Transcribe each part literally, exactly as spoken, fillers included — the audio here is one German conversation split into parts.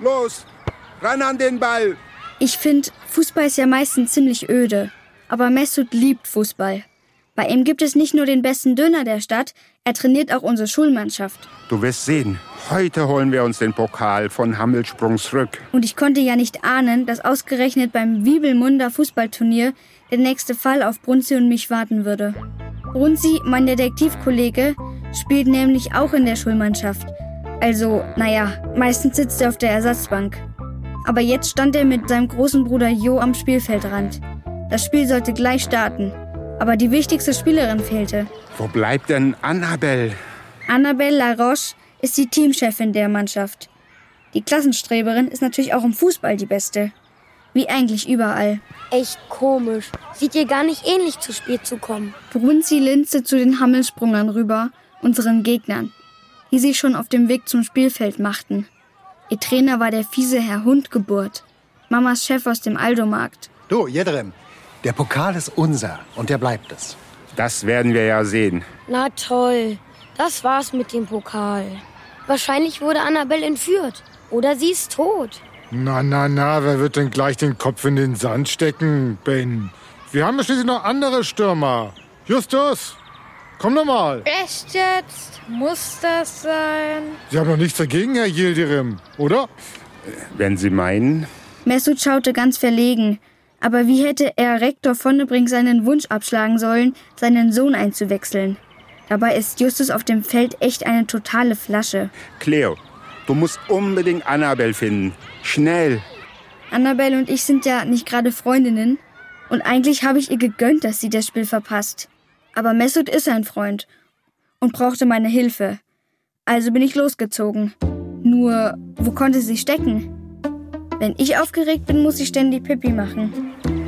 los, ran an den Ball. Ich finde, Fußball ist ja meistens ziemlich öde. Aber Mesut liebt Fußball. Bei ihm gibt es nicht nur den besten Döner der Stadt, er trainiert auch unsere Schulmannschaft. Du wirst sehen, heute holen wir uns den Pokal von Hammelsprung zurück. Und ich konnte ja nicht ahnen, dass ausgerechnet beim Wiebelmunder Fußballturnier der nächste Fall auf Brunzi und mich warten würde. Brunzi, mein Detektivkollege, spielt nämlich auch in der Schulmannschaft. Also, naja, meistens sitzt er auf der Ersatzbank. Aber jetzt stand er mit seinem großen Bruder Jo am Spielfeldrand. Das Spiel sollte gleich starten. Aber die wichtigste Spielerin fehlte. Wo bleibt denn Annabelle? Annabelle Laroche ist die Teamchefin der Mannschaft. Die Klassenstreberin ist natürlich auch im Fußball die Beste. Wie eigentlich überall. Echt komisch. Sieht ihr gar nicht ähnlich zu spät zu kommen. Brunzi linste zu den Hammelsprungern rüber, unseren Gegnern, die sich schon auf dem Weg zum Spielfeld machten. Ihr Trainer war der fiese Herr Hundgeburt, Mamas Chef aus dem Aldomarkt. Du, Jedrem, der Pokal ist unser und der bleibt es. Das werden wir ja sehen. Na toll, das war's mit dem Pokal. Wahrscheinlich wurde Annabelle entführt. Oder sie ist tot. Na, na, na, wer wird denn gleich den Kopf in den Sand stecken, Ben? Wir haben ja schließlich noch andere Stürmer. Justus, komm doch mal. Echt jetzt? Muss das sein? Sie haben doch nichts dagegen, Herr Yildirim, oder? Wenn Sie meinen. Mesut schaute ganz verlegen. Aber wie hätte er Rektor Vonnebrink seinen Wunsch abschlagen sollen, seinen Sohn einzuwechseln? Dabei ist Justus auf dem Feld echt eine totale Flasche. Cleo, du musst unbedingt Annabelle finden. Schnell. Annabelle und ich sind ja nicht gerade Freundinnen. Und eigentlich habe ich ihr gegönnt, dass sie das Spiel verpasst. Aber Mesut ist ein Freund und brauchte meine Hilfe. Also bin ich losgezogen. Nur, wo konnte sie stecken? Wenn ich aufgeregt bin, muss ich ständig Pipi machen.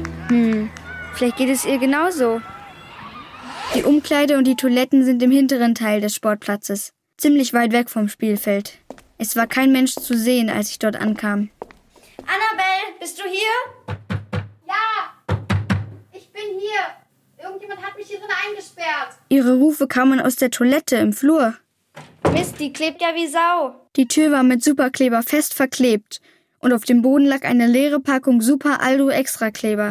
Hm, vielleicht geht es ihr genauso. Die Umkleide und die Toiletten sind im hinteren Teil des Sportplatzes, ziemlich weit weg vom Spielfeld. Es war kein Mensch zu sehen, als ich dort ankam. Annabelle, bist du hier? Ja, ich bin hier. Irgendjemand hat mich hier drin eingesperrt. Ihre Rufe kamen aus der Toilette im Flur. Mist, die klebt ja wie Sau. Die Tür war mit Superkleber fest verklebt und auf dem Boden lag eine leere Packung Super Aldo Extrakleber.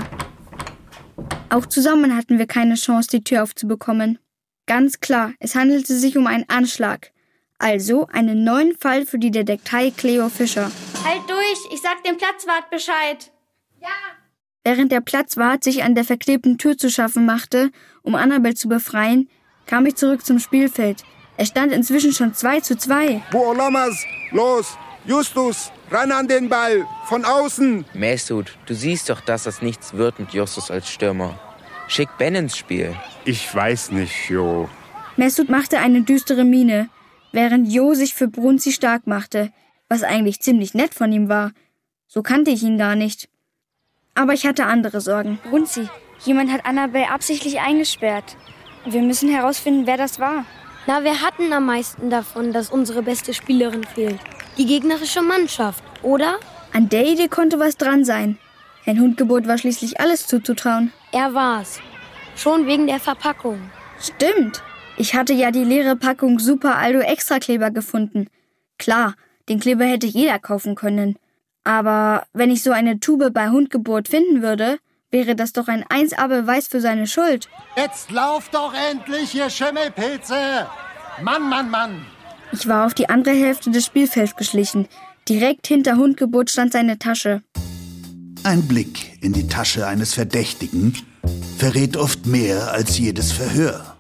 Auch zusammen hatten wir keine Chance, die Tür aufzubekommen. Ganz klar, es handelte sich um einen Anschlag. Also einen neuen Fall für die Detektei Cleo Fischer. Halt durch, ich sag dem Platzwart Bescheid. Ja. Während der Platzwart sich an der verklebten Tür zu schaffen machte, um Annabelle zu befreien, kam ich zurück zum Spielfeld. Es stand inzwischen schon zwei zu zwei. Buolamas, los, Justus, ran an den Ball, von außen. Mesut, du siehst doch, dass das nichts wird mit Justus als Stürmer. Schick Ben ins Spiel. Ich weiß nicht, Jo. Mesut machte eine düstere Miene, während Jo sich für Brunzi stark machte, was eigentlich ziemlich nett von ihm war. So kannte ich ihn gar nicht. Aber ich hatte andere Sorgen. Brunzi, jemand hat Annabelle absichtlich eingesperrt. Wir müssen herausfinden, wer das war. Na, wir hatten am meisten davon, dass unsere beste Spielerin fehlt. Die gegnerische Mannschaft, oder? An der Idee konnte was dran sein. Herrn Hundgeburt war schließlich alles zuzutrauen. Er war's. Schon wegen der Verpackung. Stimmt. Ich hatte ja die leere Packung Super Aldo Extrakleber gefunden. Klar, den Kleber hätte jeder kaufen können. Aber wenn ich so eine Tube bei Hundgeburt finden würde, wäre das doch ein eins A-Beweis für seine Schuld. Jetzt lauf doch endlich, ihr Schimmelpilze! Mann, Mann, Mann! Ich war auf die andere Hälfte des Spielfelds geschlichen. Direkt hinter Hundgeburt stand seine Tasche. Ein Blick in die Tasche eines Verdächtigen verrät oft mehr als jedes Verhör.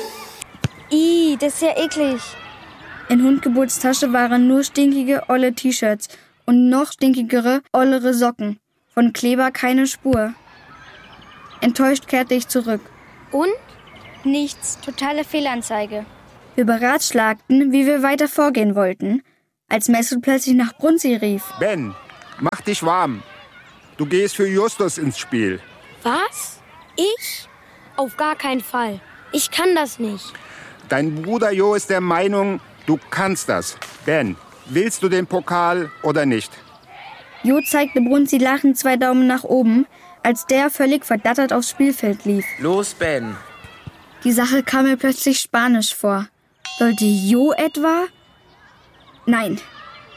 Ih, das ist ja eklig. In Hundgeburts Tasche waren nur stinkige, olle T-Shirts und noch stinkigere, ollere Socken. Von Kleber keine Spur. Enttäuscht kehrte ich zurück. Und? Nichts. Totale Fehlanzeige. Wir beratschlagten, wie wir weiter vorgehen wollten, als Mesut plötzlich nach Brunzi rief. Ben, mach dich warm. Du gehst für Justus ins Spiel. Was? Ich? Auf gar keinen Fall. Ich kann das nicht. Dein Bruder Jo ist der Meinung, du kannst das. Ben, willst du den Pokal oder nicht? Jo zeigte Brunzi lachend zwei Daumen nach oben, als der völlig verdattert aufs Spielfeld lief. Los, Ben. Die Sache kam mir plötzlich spanisch vor. Sollte Jo etwa? Nein,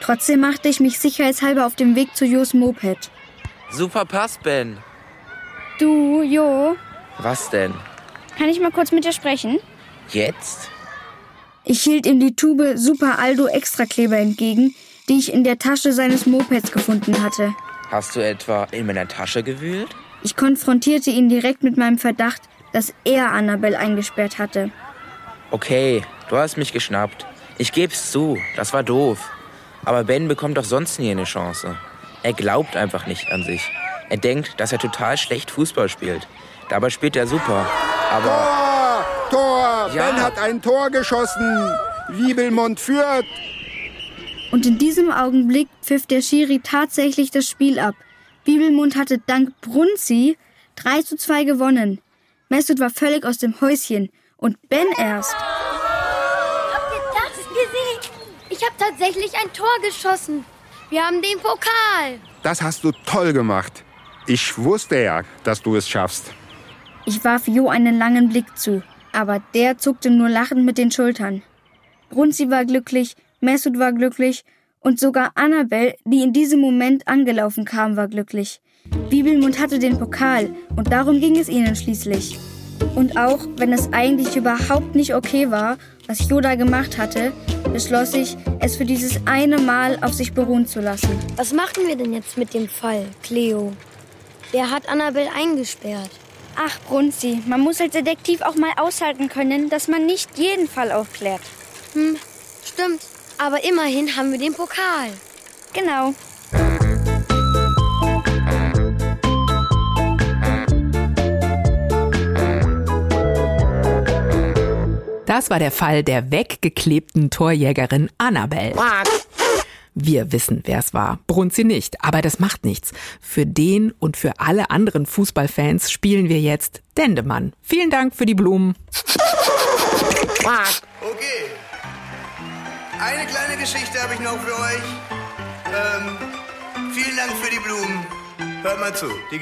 Trotzdem machte ich mich sicherheitshalber auf dem Weg zu Jos Moped. Super Pass, Ben. Du, Jo, Was denn? kann ich mal kurz mit dir sprechen? Jetzt? Ich hielt ihm die Tube Super Aldo Extrakleber entgegen, die ich in der Tasche seines Mopeds gefunden hatte. Hast du etwa in meiner Tasche gewühlt? Ich konfrontierte ihn direkt mit meinem Verdacht, dass er Annabelle eingesperrt hatte. Okay, du hast mich geschnappt. Ich geb's zu, das war doof. Aber Ben bekommt doch sonst nie eine Chance. Er glaubt einfach nicht an sich. Er denkt, dass er total schlecht Fußball spielt. Dabei spielt er super. Aber... Tor! Tor! Ja. Ben hat ein Tor geschossen. Wiebelmund führt. Und in diesem Augenblick pfiff der Schiri tatsächlich das Spiel ab. Wiebelmund hatte dank Brunzi drei zu zwei gewonnen. Mesut war völlig aus dem Häuschen und Ben erst. Habt ihr das gesehen? Ich habe tatsächlich ein Tor geschossen. Wir haben den Pokal. Das hast du toll gemacht. Ich wusste ja, dass du es schaffst. Ich warf Jo einen langen Blick zu, aber der zuckte nur lachend mit den Schultern. Brunzi war glücklich, Mesut war glücklich und sogar Annabelle, die in diesem Moment angelaufen kam, war glücklich. Wiebelmund hatte den Pokal und darum ging es ihnen schließlich. Und auch wenn es eigentlich überhaupt nicht okay war, was Jo da gemacht hatte, beschloss ich, es für dieses eine Mal auf sich beruhen zu lassen. Was machen wir denn jetzt mit dem Fall, Cleo? Wer hat Annabelle eingesperrt? Ach, Brunzi, man muss als Detektiv auch mal aushalten können, dass man nicht jeden Fall aufklärt. Hm, stimmt. Aber immerhin haben wir den Pokal. Genau. Das war der Fall der weggeklebten Torjägerin Annabelle. Wir wissen, wer es war. Brunzi nicht, aber das macht nichts. Für den und für alle anderen Fußballfans spielen wir jetzt Dendemann. Vielen Dank für die Blumen. Okay. Eine kleine Geschichte habe ich noch für euch. Ähm, vielen Dank für die Blumen. Hört mal zu. Die